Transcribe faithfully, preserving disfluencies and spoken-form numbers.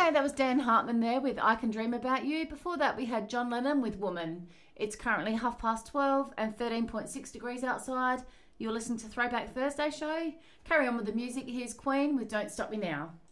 Okay, that was Dan Hartman there with I Can Dream About You. Before that, we had John Lennon with Woman. It's currently half past twelve and thirteen point six degrees outside. You're listening to Throwback Thursday show. Carry on with the music. Here's Queen with Don't Stop Me Now.